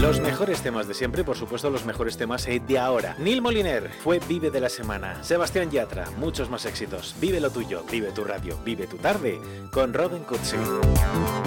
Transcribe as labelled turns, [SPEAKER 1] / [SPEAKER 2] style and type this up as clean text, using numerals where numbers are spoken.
[SPEAKER 1] Los mejores temas de siempre, por supuesto, los mejores temas de ahora. Neil Moliner fue Vive de la Semana. Sebastián Yatra, muchos más éxitos. Vive lo tuyo, vive tu radio, vive tu tarde, con Robin Cutsi.